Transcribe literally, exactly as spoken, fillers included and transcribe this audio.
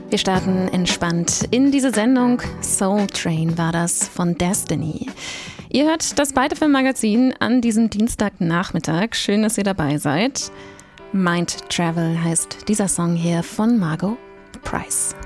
Wir starten entspannt in diese Sendung. Soul Train war das von Destiny. Ihr hört das Byte F M Magazin an diesem Dienstagnachmittag. Schön, dass ihr dabei seid. Mind Travel heißt dieser Song hier von Margot Price.